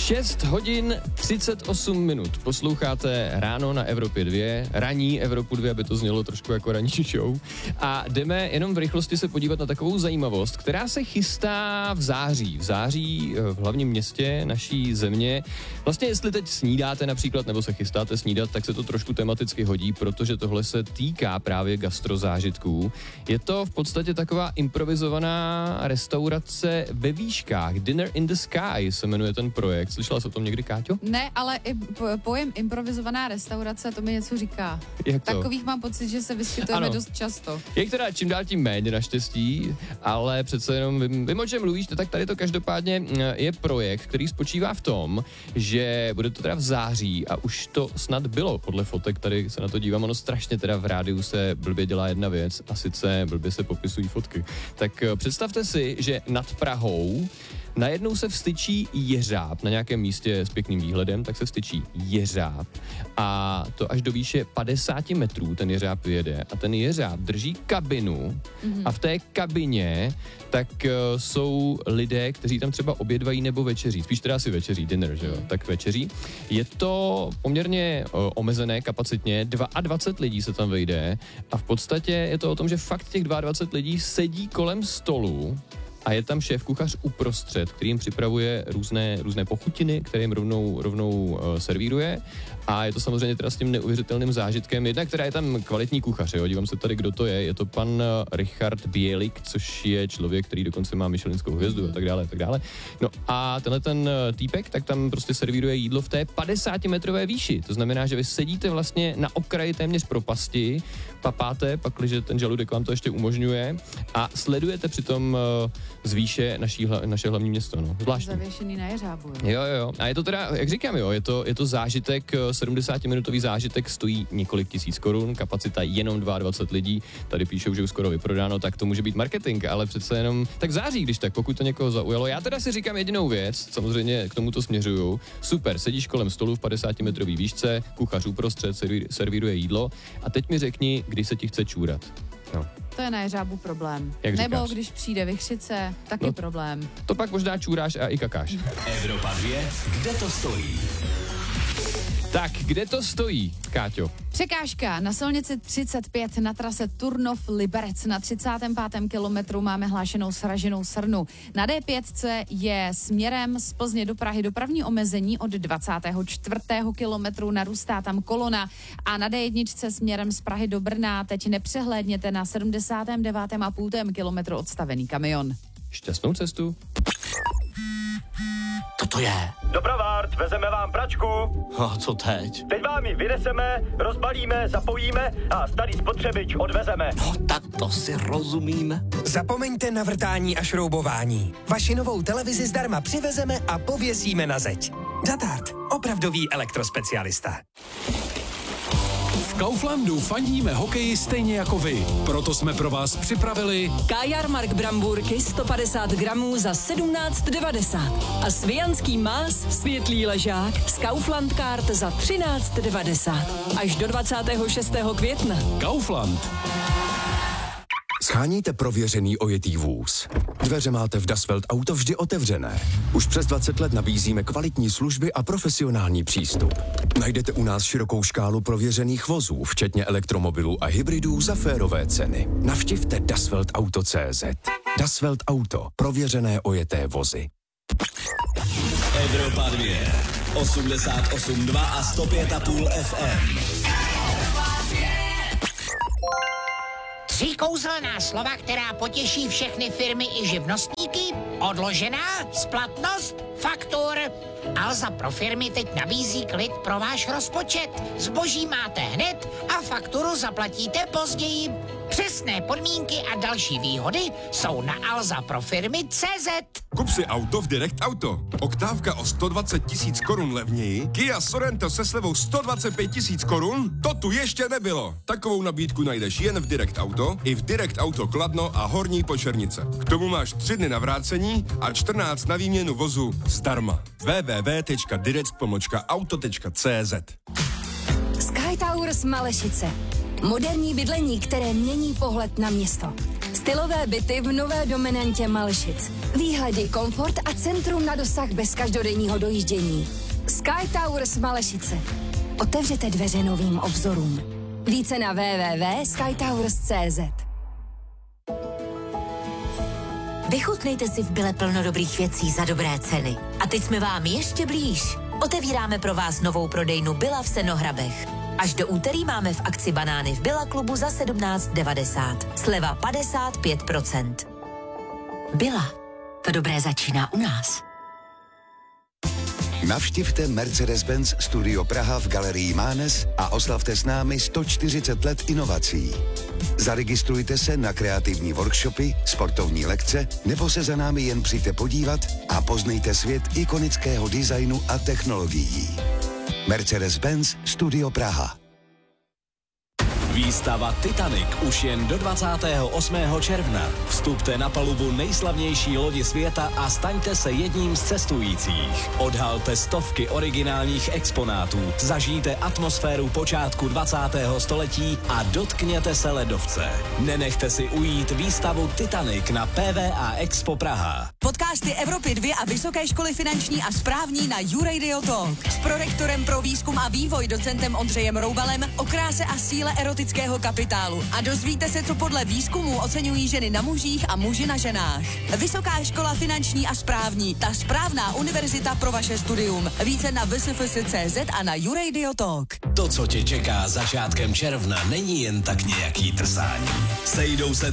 6 hodin 38 minut. Posloucháte ráno na Evropě 2, ranní Evropu 2, aby to znělo trošku jako ranní show. A jdeme jenom v rychlosti se podívat na takovou zajímavost, která se chystá v září. V září v hlavním městě naší země. Vlastně jestli teď snídáte například, nebo se chystáte snídat, tak se to trošku tematicky hodí, protože tohle se týká právě gastrozážitků. Je to v podstatě taková improvizovaná restaurace ve výškách. Dinner in the Sky se jmenuje ten projekt. Slyšela jsi o tom někdy, Káťo? Ne, ale i pojem improvizovaná restaurace, to mi něco říká. Jak to? Takových mám pocit, že se vyskytujeme dost často. Je teda čím dál tím méně naštěstí, ale přece jenom vím, o čem mluvíš, tak tady to každopádně je projekt, který spočívá v tom, že bude to teda v září a už to snad bylo podle fotek, tady se na to dívám, ono strašně teda v rádiu se blbě dělá jedna věc a sice blbě se popisují fotky. Tak představte si, že nad Prahou najednou se vstyčí jeřáb na nějakém místě s pěkným výhledem, tak se vstyčí jeřáb a to až do výše 50 metrů ten jeřáb vyjede a ten jeřáb drží kabinu a v té kabině tak jsou lidé, kteří tam třeba obědvají nebo večeří, spíš teda asi večeří, dinner, že jo, tak večeří. Je to poměrně omezené kapacitně, 22 lidí se tam vejde a v podstatě je to o tom, že fakt těch 22 lidí sedí kolem stolu a je tam šéf-kuchař uprostřed, který jim připravuje různé pochutiny, které jim rovnou servíruje. A je to samozřejmě teda s tím neuvěřitelným zážitkem. Jednak teda je tam kvalitní kuchař, jo? Dívám se tady, kdo to je. Je to pan Richard Bělik, což je člověk, který dokonce má Michelinskou hvězdu a tak dále, a tak dále. No a tenhle ten týpek, tak tam prostě servíruje jídlo v té 50-metrové výši. To znamená, že vy sedíte vlastně na okraji téměř propasti, papáte, pakliže ten žaludek vám to ještě umožňuje a sledujete přitom z výše naše hlavní město, no. Zvláštní. Zavěšený na jeřábu. Jo. A je to teda, jak říkám, jo, je to zážitek, 70-minutový zážitek stojí několik tisíc korun, kapacita jenom 22 lidí, tady píšou, že už skoro vyprodáno, tak to může být marketing, ale přece jenom tak září, když tak, pokud to někoho zaujalo. Já teda si říkám jedinou věc, samozřejmě k tomu to směřuju. Super, sedíš kolem stolu v 50-metrový výšce, kuchař uprostřed servíruje jídlo a teď mi řekni, kdy se ti chce čůrat. No. To je na jeřábu problém. Jak Nebo říkáš? když přijde vichřice, taky problém. To pak možná čůráš a i kakáš. Evropa 2, kde to stojí? Tak, kde to stojí, Káťo? Překážka na silnici 35 na trase Turnov-Liberec. Na 35. kilometru máme hlášenou sraženou srnu. Na D5 je směrem z Plzně do Prahy dopravní omezení od 24. kilometru, narůstá tam kolona. A na D1 směrem z Prahy do Brna teď nepřehlédněte na 79,5 kilometru odstavený kamion. Šťastnou cestu. Co to je? Dopravárt, vezeme vám pračku. A co teď? Teď vám ji vyneseme, rozbalíme, zapojíme a starý spotřebič odvezeme. No tak to si rozumíme. Zapomeňte na vrtání a šroubování. Vaši novou televizi zdarma přivezeme a pověsíme na zeď. Datard, opravdový elektrospecialista. V Kauflandu fandíme hokeji stejně jako vy. Proto jsme pro vás připravili Kajarmark Bramburky 150 gramů za 17,90 a Svijanský más světlý ležák z Kaufland Card za 13,90. Až do 26. května. Kaufland. Sháníte prověřený ojetý vůz. Dveře máte v Das Welt Auto vždy otevřené. Už přes 20 let nabízíme kvalitní služby a profesionální přístup. Najdete u nás širokou škálu prověřených vozů, včetně elektromobilů a hybridů za férové ceny. Navštivte dasweltauto.cz. Das Welt Auto. Prověřené ojeté vozy. Evropa 2, 88,2 a 105,5 FM. 3 kouzelná slova, která potěší všechny firmy i živnostníky. Odložená, splatnost, faktur. Alza pro firmy teď nabízí klid pro váš rozpočet. Zboží máte hned a fakturu zaplatíte později. Přesné podmínky a další výhody jsou na alzaprofirmy.cz. Kup si auto v Direct Auto. Oktávka o 120 000 korun levněji, Kia Sorento se slevou 125 000 korun, to tu ještě nebylo. Takovou nabídku najdeš jen v Direct Auto, i v Direct Auto Kladno a Horní Počernice. K tomu máš 3 dny na vrácení a 14 na výměnu vozu zdarma. www.direct-auto.cz. Sky Towers Malešice. Moderní bydlení, které mění pohled na město. Stylové byty v nové dominantě Malešic. Výhledy, komfort a centrum na dosah bez každodenního dojíždění. Sky Towers Malešice. Otevřete dveře novým obzorům. Více na www.skytowers.cz. Vychutnejte si v Bile plno dobrých věcí za dobré ceny. A teď jsme vám ještě blíž. Otevíráme pro vás novou prodejnu Bila v Senohrabech. Až do úterý máme v akci banány v Bila klubu za 17,90. Sleva 55%. Bila. To dobré začíná u nás. Navštivte Mercedes-Benz Studio Praha v Galerii Mánes a oslavte s námi 140 let inovací. Zaregistrujte se na kreativní workshopy, sportovní lekce nebo se za námi jen přijďte podívat a poznejte svět ikonického designu a technologií. Mercedes-Benz Studio Praha. Výstava Titanic už jen do 28. června. Vstupte na palubu nejslavnější lodi světa a staňte se jedním z cestujících. Odhalte stovky originálních exponátů, zažijte atmosféru počátku 20. století a dotkněte se ledovce. Nenechte si ujít výstavu Titanic na PVA Expo Praha. Podcasty Evropy 2 a Vysoké školy finanční a správní na YouRadio Talk. S prorektorem pro výzkum a vývoj docentem Ondřejem Roubalem o kráse a síle erotického kapitálu. A dozvíte se, co podle výzkumů oceňují ženy na mužích a muži na ženách. Vysoká škola finanční a správní. Ta správná univerzita pro vaše studium. Více na vsfs.cz a na YouRadio Talk. To, co tě čeká začátkem června, není jen tak nějaký trsání. Sejdou se